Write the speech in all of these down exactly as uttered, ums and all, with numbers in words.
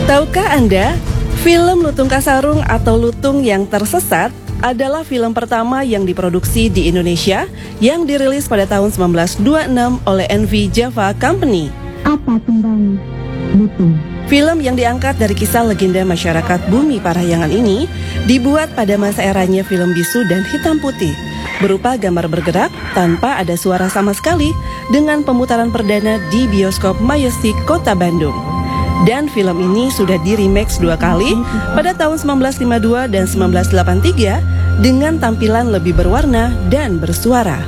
Tahukah Anda, film Lutung Kasarung atau Lutung yang Tersesat adalah film pertama yang diproduksi di Indonesia yang dirilis pada tahun seribu sembilan ratus dua puluh enam oleh N V Java Company. Apa tentang Lutung? Film yang diangkat dari kisah legenda masyarakat Bumi Parahyangan ini dibuat pada masa eranya film bisu dan hitam putih, berupa gambar bergerak tanpa ada suara sama sekali, dengan pemutaran perdana di bioskop Majestic Kota Bandung. Dan film ini sudah di-remake dua kali pada tahun seribu sembilan ratus lima puluh dua dan seribu sembilan ratus delapan puluh tiga dengan tampilan lebih berwarna dan bersuara.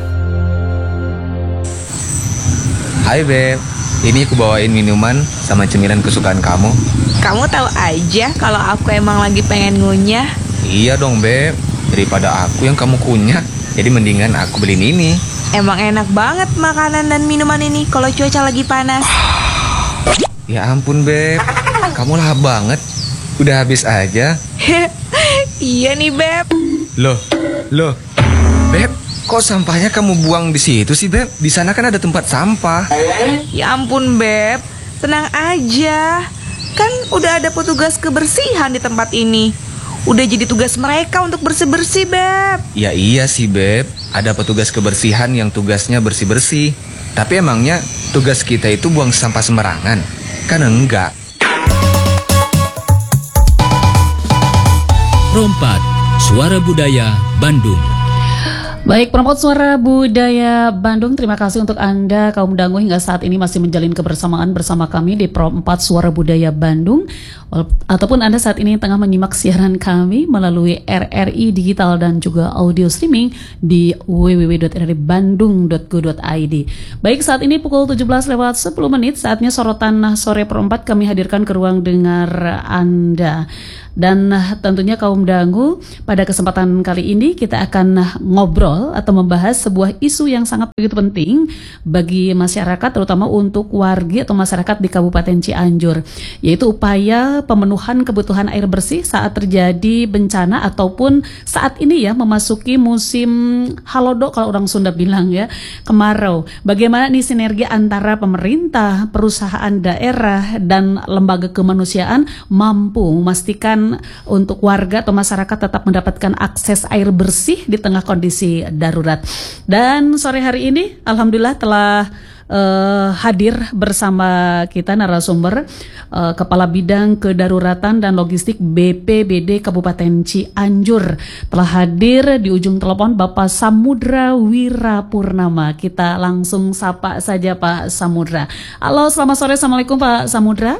Hai Beb, ini aku bawain minuman sama cemilan kesukaan kamu. Kamu tahu aja kalau aku emang lagi pengen ngunyah. Iya dong Beb, daripada aku yang kamu kunyah, jadi mendingan aku beliin ini. Emang enak banget makanan dan minuman ini kalau cuaca lagi panas. Ya ampun Beb, kamu lahap banget. Udah habis aja. Iya nih Beb. Loh, loh, Beb, kok sampahnya kamu buang di situ sih Beb? Di sana kan ada tempat sampah. Ya ampun Beb, tenang aja. Kan udah ada petugas kebersihan di tempat ini. Udah jadi tugas mereka untuk bersih-bersih Beb. Ya iya sih Beb, ada petugas kebersihan yang tugasnya bersih-bersih. Tapi emangnya tugas kita itu buang sampah sembarangan? Kan enggak. Rompat, Suara Budaya Bandung. Baik, Perempat Suara Budaya Bandung, terima kasih untuk Anda kaum dangu hingga saat ini masih menjalin kebersamaan bersama kami di Perempat Suara Budaya Bandung. Ataupun Anda saat ini tengah menyimak siaran kami melalui R R I Digital dan juga audio streaming di w w w titik r r i bandung titik go titik i d. Baik, saat ini pukul tujuh belas lewat sepuluh menit, saatnya sorotan sore perempat kami hadirkan ke ruang dengar Anda. Dan tentunya kaum dangu, pada kesempatan kali ini kita akan ngobrol atau membahas sebuah isu yang sangat begitu penting bagi masyarakat, terutama untuk wargi atau masyarakat di Kabupaten Cianjur, yaitu upaya pemenuhan kebutuhan air bersih saat terjadi bencana ataupun saat ini ya memasuki musim halodo kalau orang Sunda bilang ya, kemarau. Bagaimana nih sinergi antara pemerintah, perusahaan daerah dan lembaga kemanusiaan mampu memastikan untuk warga atau masyarakat tetap mendapatkan akses air bersih di tengah kondisi darurat. Dan sore hari ini alhamdulillah telah uh, hadir bersama kita narasumber uh, Kepala Bidang Kedaruratan dan Logistik B P B D Kabupaten Cianjur. Telah hadir di ujung telepon Bapak Samudra Wirapurnama. Kita langsung sapa saja Pak Samudra. Halo, selamat sore. Assalamualaikum Pak Samudra.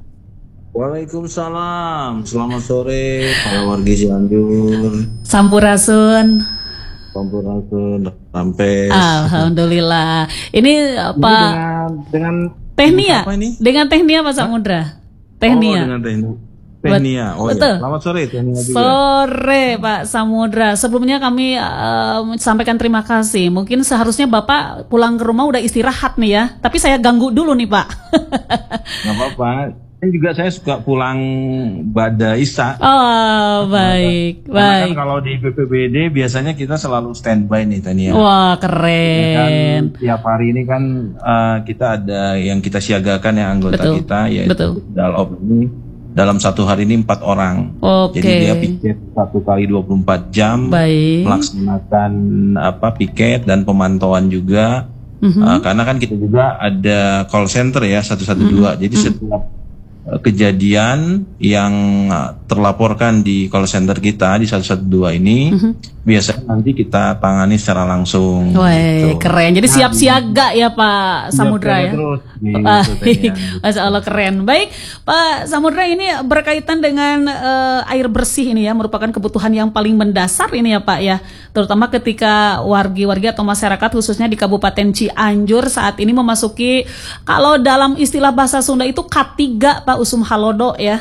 Waalaikumsalam, selamat sore para warga Cianjur. Sampurasun. Sampurasun, sampai. Alhamdulillah. Ini apa? Dengan, dengan Tehnia. Apa ini? Dengan Tehnia Pak Samudra. Tehnia. Oh, dengan Tehnia. Tehnia. Oh betul. Ya. Selamat sore Tehnia juga. Sore Pak Samudra. Sebelumnya kami uh, sampaikan terima kasih. Mungkin seharusnya Bapak pulang ke rumah udah istirahat nih ya. Tapi saya ganggu dulu nih Pak. Nggak apa-apa. Ini juga saya suka pulang bada Isya. Oh, baik, Karena baik. kan kalau di B P B D biasanya kita selalu standby nih Tania. Wah, keren. Kan, tiap hari ini kan uh, kita ada yang kita siagakan yang anggota Betul. kita, yaitu Betul. Dalop ini dalam satu hari ini empat orang. Oke. Jadi dia piket satu kali dua puluh empat jam, Baik. melaksanakan apa piket dan pemantauan juga. Mm-hmm. Uh, karena kan kita juga ada call center ya satu satu dua. Mm-hmm. Jadi setiap kejadian yang terlaporkan di call center kita di satu satu dua ini mm-hmm. biasanya nanti kita tangani secara langsung. Wah, gitu. keren. Jadi siap siaga ya Pak Samudra ya. Terus, gitu, Masya Allah, keren. Baik Pak Samudra, ini berkaitan dengan uh, air bersih ini ya, merupakan kebutuhan yang paling mendasar ini ya Pak ya, terutama ketika wargi-wargi atau masyarakat khususnya di Kabupaten Cianjur saat ini memasuki, kalau dalam istilah bahasa Sunda itu K tiga Pak, usum halodo ya.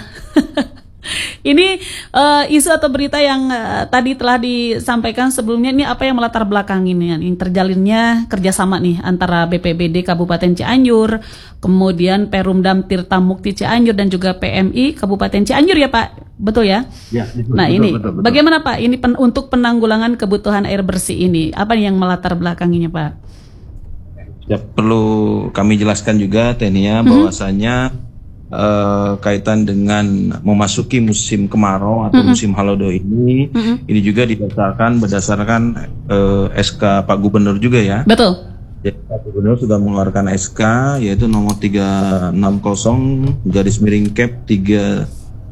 Ini uh, isu atau berita yang uh, tadi telah disampaikan sebelumnya, ini apa yang melatar belakangi ini, yang terjalinnya kerjasama nih antara B P B D Kabupaten Cianjur, kemudian Perumdam Tirta Mukti Cianjur dan juga P M I Kabupaten Cianjur ya Pak, betul ya? Ya, betul, nah betul, ini betul, betul. Bagaimana Pak ini pen, untuk penanggulangan kebutuhan air bersih ini, apa yang melatar belakanginya Pak? Ya, perlu kami jelaskan juga Tenia, bahwasanya uh, kaitan dengan memasuki musim kemarau atau Mm-mm. musim halodo ini, Mm-mm. ini juga didasarkan berdasarkan uh, S K Pak Gubernur juga ya. Betul. Jadi Pak Gubernur sudah mengeluarkan S K yaitu nomor tiga enam nol garis miring Cap tiga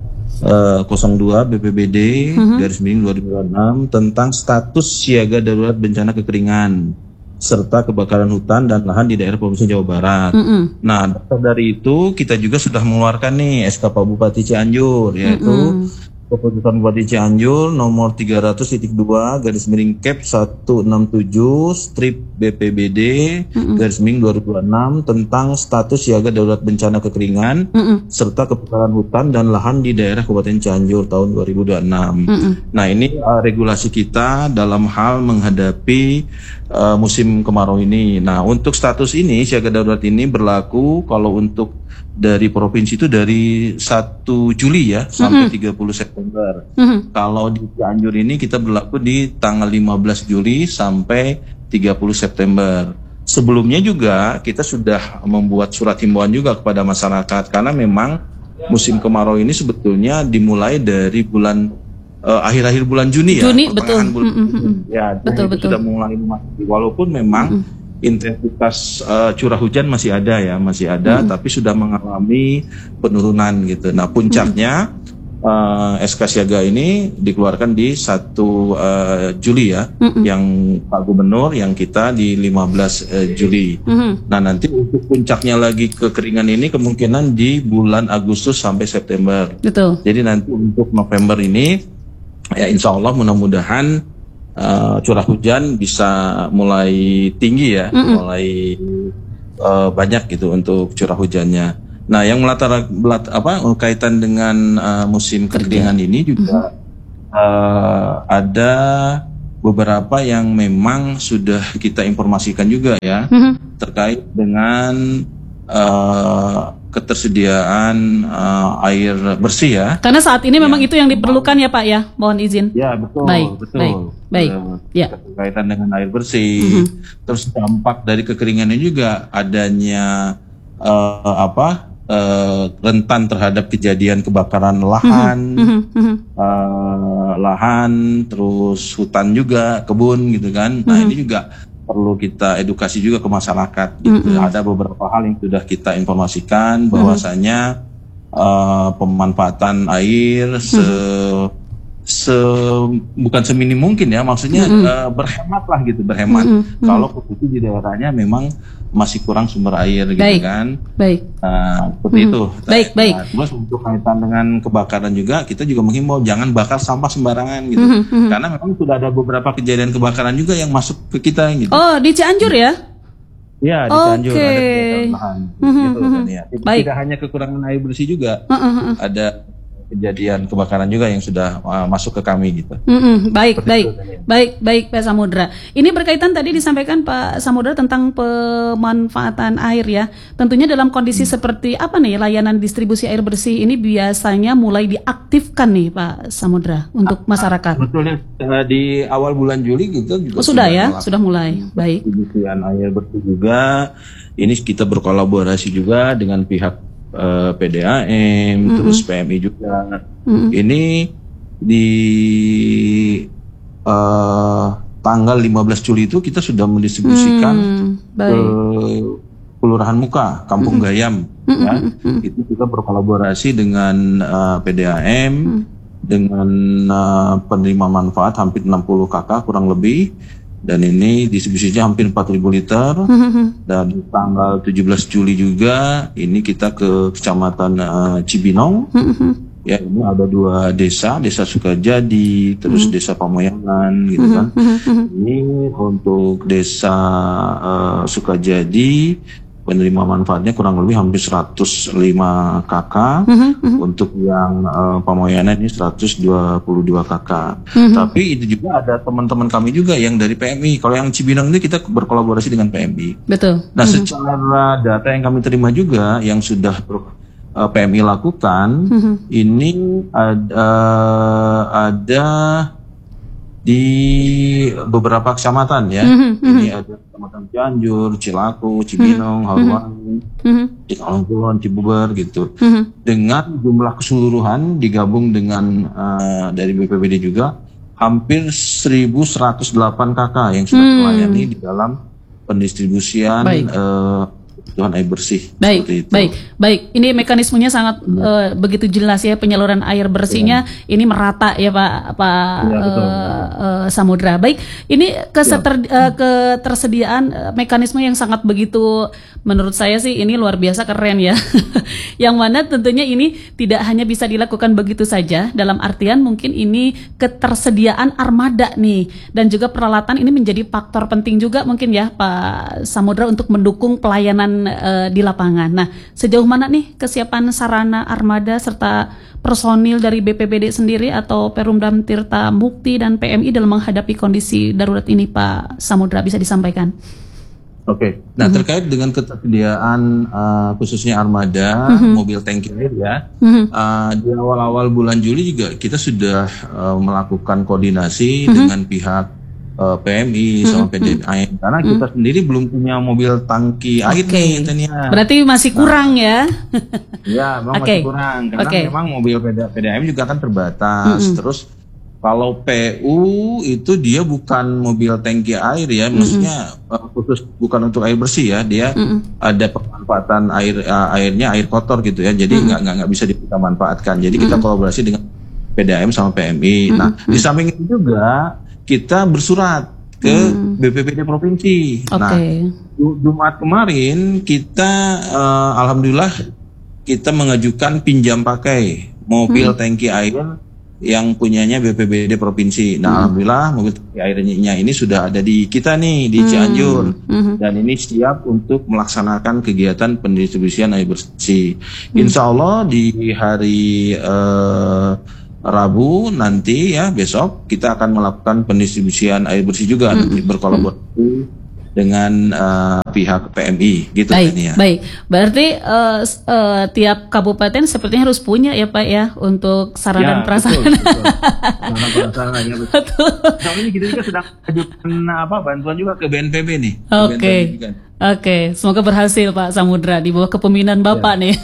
nol dua B P B D Mhm. garis miring dua ribu dua puluh enam tentang status siaga darurat bencana kekeringan serta kebakaran hutan dan lahan di daerah Provinsi Jawa Barat. Mm-mm. Nah, dasar dari itu kita juga sudah mengeluarkan nih S K Pak Bupati Cianjur, yaitu Mm-mm. Keputusan Bupati Cianjur nomor tiga ratus dua garis miring Cap seratus enam puluh tujuh strip B P B D garis miring dua ribu dua puluh enam tentang status siaga darurat bencana kekeringan Mm-mm. serta kebakaran hutan dan lahan di daerah Kabupaten Cianjur tahun dua ribu dua puluh enam. Mm-mm. Nah, ini uh, regulasi kita dalam hal menghadapi uh, musim kemarau ini. Nah, untuk status ini siaga darurat ini berlaku kalau untuk dari provinsi itu dari satu Juli ya sampai tiga puluh September. Mhm. Kalau di Cianjur ini kita berlaku di tanggal lima belas Juli sampai tiga puluh September. Sebelumnya juga kita sudah membuat surat himbauan juga kepada masyarakat karena memang musim kemarau ini sebetulnya dimulai dari bulan eh, akhir-akhir bulan Juni ya. Juni, pertengahan betul. bulan Mm, mm, mm. Juni. Ya, Betul, Juni itu betul. sudah mulai memasuki. Walaupun memang intensitas eh, curah hujan masih ada ya, masih ada, tapi sudah mengalami penurunan gitu. Nah, puncaknya eh, S K siaga ini dikeluarkan di satu eh, Juli ya, yang Pak Gubernur, yang kita di lima belas eh, Juli. Mhm. Nah, nanti untuk puncaknya lagi kekeringan ini kemungkinan di bulan Agustus sampai September. Betul. Jadi nanti untuk November ini ya insya Allah mudah-mudahan uh, curah hujan bisa mulai tinggi ya, mulai uh, banyak gitu untuk curah hujannya. Nah, yang melatar belat, apa kaitan dengan uh, musim kekeringan ini juga uh, ada beberapa yang memang sudah kita informasikan juga ya, Mhm. terkait dengan uh, ketersediaan uh, air bersih ya. Karena saat ini memang itu yang diperlukan ya Pak ya. Mohon izin. Ya betul, Baik, betul. baik, baik. Eh, Ya. Berkaitan dengan air bersih. Terus dampak dari kekeringan ini juga adanya eh, apa eh, rentan terhadap kejadian kebakaran lahan, Mhm, mhm. eh, lahan, terus hutan juga, kebun gitu kan. Nah ini juga perlu kita edukasi juga ke masyarakat. Gitu. Ada beberapa hal yang sudah kita informasikan bahwasanya eh, pemanfaatan air se se bukan seminim mungkin ya, maksudnya eh, berhemat lah gitu, berhemat. Kalau posisi di daerahnya memang masih kurang sumber air gitu Baik. kan. Baik. Nah, seperti itu. Baik, baik. Nah, terus untuk kaitan dengan kebakaran juga kita juga menghimbau jangan bakar sampah sembarangan gitu. Karena memang sudah ada beberapa kejadian kebakaran juga yang masuk ke kita gitu. Oh, di Cianjur ya? Ya, di Cianjur Oke. ada kebakaran lahan gitu kan ya. Tidak Baik. hanya kekurangan air bersih juga. Heeh, heeh. Ada kejadian kebakaran juga yang sudah uh, masuk ke kami gitu. Mm-mm, baik, Seperti baik, itu, Daniel. baik, baik, Pak Samudra. Ini berkaitan tadi disampaikan Pak Samudra tentang pemanfaatan air ya. Tentunya dalam kondisi seperti apa nih layanan distribusi air bersih ini biasanya mulai diaktifkan nih Pak Samudra untuk masyarakat. Sebetulnya uh, di awal bulan Juli kita juga Oh, sudah ya, melakukan sudah mulai. Baik. distribusian air bersih juga. Ini kita berkolaborasi juga dengan pihak eh, P D A M, terus P M I juga. Ini di eh, tanggal lima belas Juli itu kita sudah mendistribusikan Hmm, ke baik. Kelurahan Muka, Kampung Gayam. Ya. Itu kita berkolaborasi dengan eh, P D A M, dengan eh, penerima manfaat hampir enam puluh kakak kurang lebih. Dan ini distribusinya hampir empat ribu liter. Dan tanggal tujuh belas Juli juga ini kita ke Kecamatan eh, Cibinong. Ya, ini ada dua desa, Desa Sukajadi, terus Desa Pamoyangan gitu kan. Ini untuk Desa eh, Sukajadi penerima manfaatnya kurang lebih hampir seratus lima kakak. Untuk yang eh, Pamoyangan ini seratus dua puluh dua kakak. Tapi itu juga ada teman-teman kami juga yang dari P M I. Kalau yang Cibinong ini kita berkolaborasi dengan P M I. Betul. Nah, secara data yang kami terima juga yang sudah ber- eh, P M I lakukan, ini ada, ada di beberapa kecamatan ya. Ini ada Kecamatan Cianjur, Cilaku, Cibinong, Haruwangi. Cikalong Kulon, Cibuber gitu. Mhm. Dengan jumlah keseluruhan digabung dengan uh, dari B P B D juga hampir seribu seratus delapan K K yang sudah Hmm. melayani di dalam pendistribusian Baik. uh, kebutuhan air bersih. Baik, seperti itu. baik, baik. Ini mekanismenya sangat eh, begitu jelas ya, penyaluran air bersihnya ini merata ya Pak Pak Iya, betul. eh, eh, Samudra. Baik, ini keseter, eh, ketersediaan eh, mekanisme yang sangat begitu, menurut saya sih ini luar biasa keren ya. Yang mana tentunya ini tidak hanya bisa dilakukan begitu saja, dalam artian mungkin ini ketersediaan armada nih, dan juga peralatan ini menjadi faktor penting juga mungkin ya Pak Samudra untuk mendukung pelayanan eh, di lapangan. Nah, sejauh mana nih kesiapan sarana armada serta personil dari B P B D sendiri atau Perumdam Tirta Mukti dan P M I dalam menghadapi kondisi darurat ini, Pak Samudra, bisa disampaikan? Oke, nah terkait dengan ketersediaan uh, khususnya armada mobil tangki air ya, uh, di awal-awal bulan Juli juga kita sudah uh, melakukan koordinasi dengan pihak uh, P M I sama P D A karena kita sendiri belum punya mobil tangki air Oke. nih Tania. Berarti masih kurang ya? Ya, memang Oke. masih kurang karena Oke. memang mobil P D A M juga kan terbatas. Terus kalau P U itu dia bukan mobil tangki air ya, maksudnya uh, khusus bukan untuk air bersih ya, dia ada pemanfaatan air uh, airnya air kotor gitu ya, jadi nggak nggak nggak bisa kita manfaatkan. Jadi kita kolaborasi dengan P D A M sama P M I. Nah, di samping itu juga kita bersurat ke B P B D provinsi. Nah, Oke. Ju- Jumat kemarin kita uh, alhamdulillah kita mengajukan pinjam pakai mobil tangki air yang punyanya B P B D provinsi. Nah, alhamdulillah mobil tangki airnya ini sudah ada di kita nih di Cianjur dan ini siap untuk melaksanakan kegiatan pendistribusian air bersih. Insya Allah di hari uh, Rabu nanti ya besok kita akan melakukan pendistribusian air bersih juga nanti berkolaborasi dengan uh, pihak P M I gitu Baik, kan ya. baik. Berarti eh, s- eh, tiap kabupaten sepertinya harus punya ya Pak ya untuk sarana dan prasarana. betul, betul. Sarana prasarananya, betul. Nah, ini kita juga sedang ajukan apa bantuan juga ke B N P B nih. ke Oke. B N P B kan. Oke, semoga berhasil Pak Samudra di bawah kepemimpinan Bapak nih.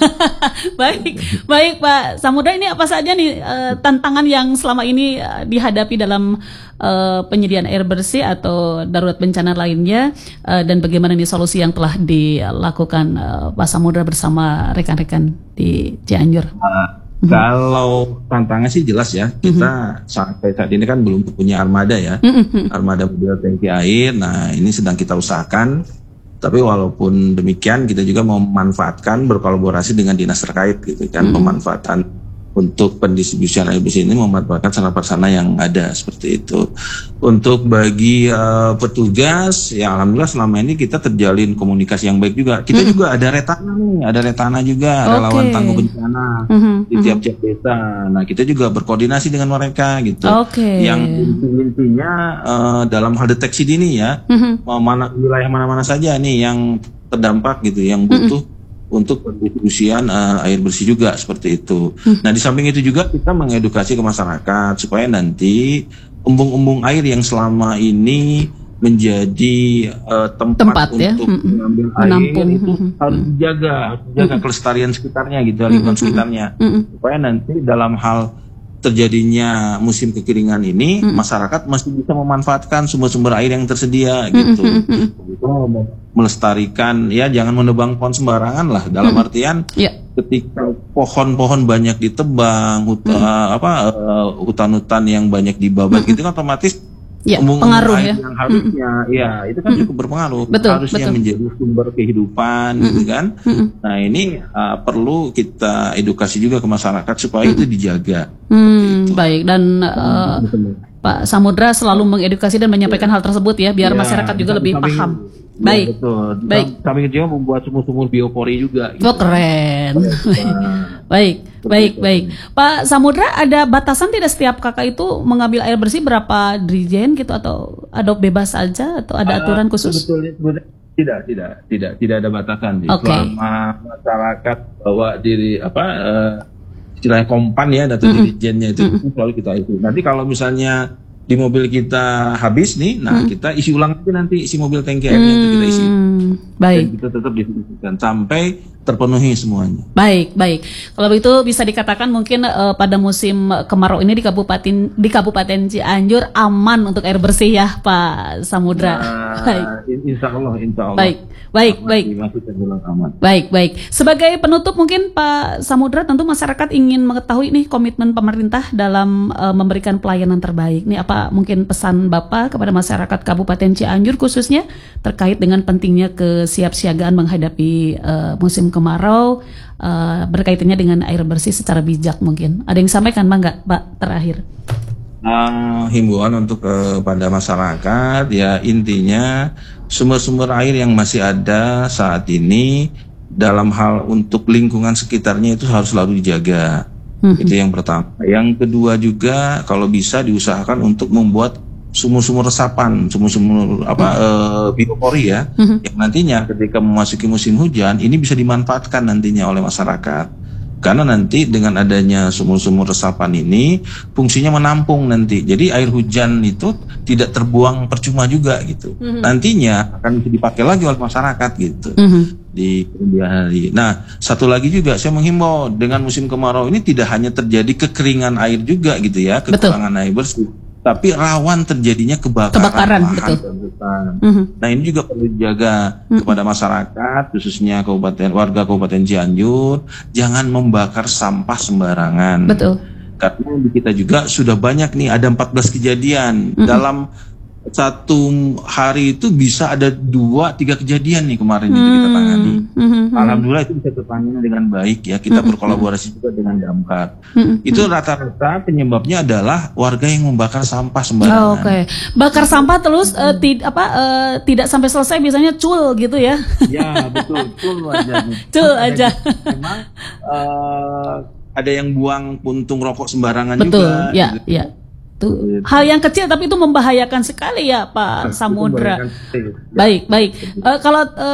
Baik, baik Pak Samudra, ini apa saja nih eh, tantangan yang selama ini eh, dihadapi dalam eh, penyediaan air bersih atau darurat bencana lainnya, eh, dan bagaimana nih solusi yang telah dilakukan eh, Pak Samudra bersama rekan-rekan di Cianjur? Nah, kalau tantangan sih jelas ya, kita sampai saat ini kan belum punya armada ya, armada mobil tangki air. Nah, ini sedang kita usahakan. Tapi walaupun demikian kita juga memanfaatkan berkolaborasi dengan dinas terkait gitu kan, pemanfaatan untuk pendistribusian air bersih ini memanfaatkan sarana prasarana yang ada seperti itu. Untuk bagi uh, petugas ya alhamdulillah selama ini kita terjalin komunikasi yang baik juga. Kita juga ada retana nih, ada retana juga, relawan Oke. tangguh bencana Mhm, di tiap-tiap desa. Nah, kita juga berkoordinasi dengan mereka gitu. Oke. Yang inti-intinya eh, dalam hal deteksi dini ya, mau mana wilayah mana-mana saja nih yang terdampak gitu, yang butuh untuk pendistribusian eh, air bersih juga seperti itu. Nah, di samping itu juga kita mengedukasi ke masyarakat supaya nanti embung-embung air yang selama ini menjadi eh, tempat, Tempat ya, untuk mm-mm. mengambil Menampung, air itu mm-mm. harus dijaga, harus dijaga kelestarian sekitarnya gitu, lingkungan sekitarnya, supaya nanti dalam hal terjadinya musim kekeringan ini masyarakat masih bisa memanfaatkan sumber-sumber air yang tersedia gitu. Itu melestarikan ya, jangan menebang pohon sembarangan lah, dalam artian Ya. ketika pohon-pohon banyak ditebang, huta, apa eh, hutan-hutan yang banyak dibabat gitu kan otomatis Ya, embung-embung pengaruh air ya. yang harusnya ya itu kan cukup berpengaruh, Betul, harusnya betul. menjadi sumber kehidupan gitu kan. Nah, ini uh, perlu kita edukasi juga ke masyarakat supaya itu dijaga. Hmm, baik, dan eh, Pak Samudra selalu mengedukasi dan menyampaikan hal tersebut ya, biar Ya, masyarakat juga di lebih samping- paham. Ya, Baik, betul. Di baik. samping itu juga membuat sumur-sumur biopori juga. Gitu. Oh keren. Baik, baik, baik. Pak Samudra, ada batasan tidak setiap kakak itu mengambil air bersih berapa drijen gitu, atau ada bebas aja, atau ada aturan khusus? Sebetulnya, sebetulnya tidak, tidak, tidak, tidak ada batasan. Ji. Oke. Selama masyarakat bawa diri apa eh, istilahnya kompan ya, atau dirijennya itu selalu kita isi. Nanti kalau misalnya di mobil kita habis nih, nah kita isi ulang lagi nanti isi mobil tangki airnya itu kita isi. Hmm, Dan baik. kita tetap distribusikan sampai terpenuhi semuanya. Baik, baik. Kalau begitu bisa dikatakan mungkin uh, pada musim kemarau ini di Kabupaten di Kabupaten Cianjur aman untuk air bersih ya, Pak Samudra. Nah, baik. Insya Allah, insya Allah. Baik, baik, aman, baik. Masih terbilang aman. Baik, baik. Sebagai penutup mungkin Pak Samudra, tentu masyarakat ingin mengetahui nih komitmen pemerintah dalam uh, memberikan pelayanan terbaik. Nih apa mungkin pesan Bapak kepada masyarakat Kabupaten Cianjur khususnya terkait dengan pentingnya kesiapsiagaan menghadapi uh, musim kemarau uh, berkaitannya dengan air bersih secara bijak mungkin. Ada yang sampaikan Bang nggak Pak terakhir? Uh, himbauan untuk kepada masyarakat ya, intinya sumber-sumber air yang masih ada saat ini dalam hal untuk lingkungan sekitarnya itu harus selalu dijaga. Mm-hmm. Itu yang pertama. Yang kedua juga kalau bisa diusahakan untuk membuat sumur-sumur resapan, sumur-sumur apa uh, biopori ya, mm-hmm. yang nantinya ketika memasuki musim hujan ini bisa dimanfaatkan nantinya oleh masyarakat. Karena nanti dengan adanya sumur-sumur resapan ini fungsinya menampung nanti. Jadi air hujan itu tidak terbuang percuma juga gitu. Mm-hmm. Nantinya akan dipakai lagi oleh masyarakat gitu. Mm-hmm. Di kemudian hari. Nah, satu lagi juga saya menghimbau dengan musim kemarau ini tidak hanya terjadi kekeringan air juga gitu ya, kekurangan air bersih, tapi rawan terjadinya kebakaran, kebakaran lahan betul. dan hutan. Mm-hmm. Nah ini juga perlu dijaga mm-hmm. kepada masyarakat, khususnya kabupaten warga Kabupaten Cianjur, jangan membakar sampah sembarangan. Betul. Karena di kita juga sudah banyak nih, ada empat belas kejadian mm-hmm. dalam satu hari itu bisa ada dua tiga kejadian nih kemarin mm-hmm. itu kita tangani. Mm-hmm. Alhamdulillah itu bisa tertangani dengan baik ya. Kita mm-hmm. berkolaborasi juga dengan Damkar. Mm-hmm. Itu rata-rata penyebabnya adalah warga yang membakar sampah sembarangan. Oh, Oke, okay. Bakar sampah terus uh, tid apa uh, tidak sampai selesai biasanya cul gitu ya? Ya betul, cul aja. Cul aja. Memang uh, ada yang buang puntung rokok sembarangan betul, juga. Betul, ya, gitu. ya. Tuh, hal yang kecil tapi itu membahayakan sekali ya Pak Samudra. Baik, baik. Uh, kalau uh,